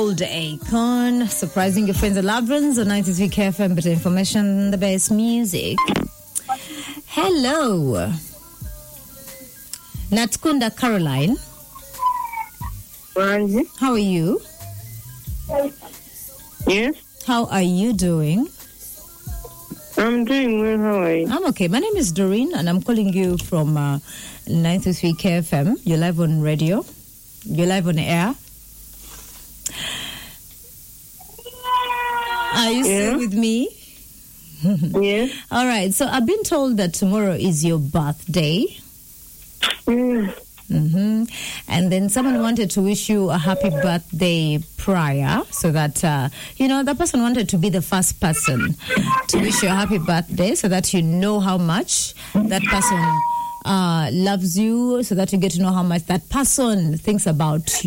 Old Akon, surprising your friends and loved ones on 93 KFM, better information, the best music. Hello. Natkunda Caroline. Ranji. How are you? Yes. How are you doing? I'm doing well. How are you? I'm okay. My name is Doreen, and I'm calling you from 93 KFM. You're live on radio. You're live on air. Are you still with me? Yes. All right. So I've been told that tomorrow is your birthday. Mm. And then someone wanted to wish you a happy birthday prior, so that, the person wanted to be the first person to wish you a happy birthday, so that you know how much that person loves you, so that you get to know how much that person thinks about you.